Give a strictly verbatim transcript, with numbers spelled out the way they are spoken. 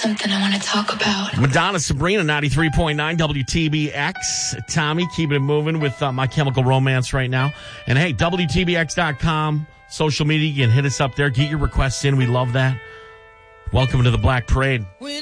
something I want to talk about. Madonna, Sabrina, ninety-three point nine W T B X. Tommy, keeping it moving with uh, My Chemical Romance right now. And hey, W T B X dot com, social media, you can hit us up there. Get your requests in. We love that. Welcome to the Black Parade.